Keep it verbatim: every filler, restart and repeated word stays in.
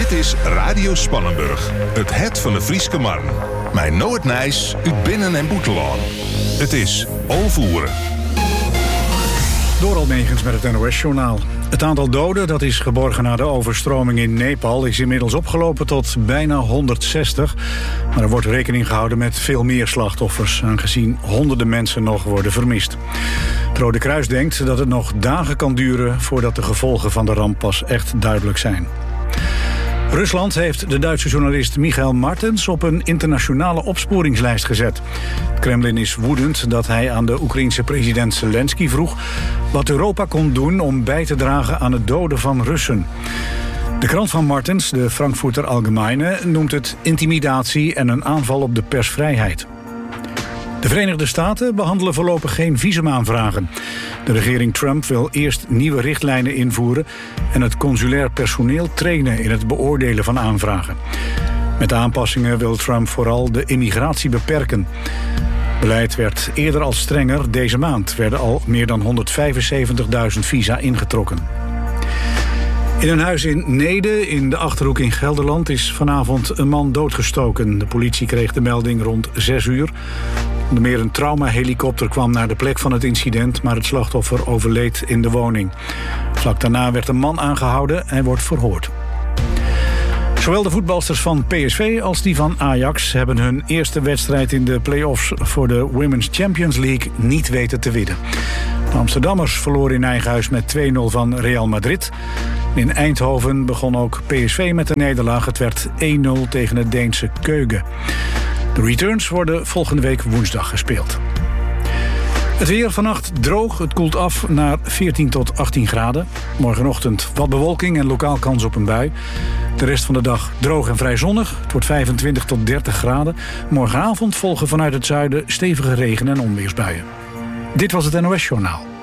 Dit is Radio Spannenburg, het het van de Frieske Marn. Mijn Noordnijs, uit Binnen- en Boetelaan. Het is Olvoeren. Door Almegens met het N O S-journaal. Het aantal doden dat is geborgen na de overstroming in Nepal is inmiddels opgelopen tot bijna honderdzestig. Maar er wordt rekening gehouden met veel meer slachtoffers, aangezien honderden mensen nog worden vermist. Het Rode Kruis denkt dat het nog dagen kan duren voordat de gevolgen van de ramp pas echt duidelijk zijn. Rusland heeft de Duitse journalist Michael Martens op een internationale opsporingslijst gezet. Het Kremlin is woedend dat hij aan de Oekraïense president Zelensky vroeg wat Europa kon doen om bij te dragen aan het doden van Russen. De krant van Martens, de Frankfurter Allgemeine, noemt het intimidatie en een aanval op de persvrijheid. De Verenigde Staten behandelen voorlopig geen visumaanvragen. De regering Trump wil eerst nieuwe richtlijnen invoeren en het consulair personeel trainen in het beoordelen van aanvragen. Met de aanpassingen wil Trump vooral de immigratie beperken. Beleid werd eerder al strenger. Deze maand werden al meer dan honderdvijfenzeventigduizend visa ingetrokken. In een huis in Neede, in de Achterhoek in Gelderland, is vanavond een man doodgestoken. De politie kreeg de melding rond zes uur. Onder meer een traumahelikopter kwam naar de plek van het incident, maar het slachtoffer overleed in de woning. Vlak daarna werd een man aangehouden en wordt verhoord. Zowel de voetbalsters van P S V als die van Ajax hebben hun eerste wedstrijd in de play-offs voor de Women's Champions League niet weten te winnen. De Amsterdammers verloren in eigen huis met twee nul van Real Madrid. In Eindhoven begon ook P S V met een nederlaag. Het werd één nul tegen het Deense Køge. De returns worden volgende week woensdag gespeeld. Het weer vannacht droog, het koelt af naar veertien tot achttien graden. Morgenochtend wat bewolking en lokaal kans op een bui. De rest van de dag droog en vrij zonnig. Het wordt vijfentwintig tot dertig graden. Morgenavond volgen vanuit het zuiden stevige regen- en onweersbuien. Dit was het N O S-journaal.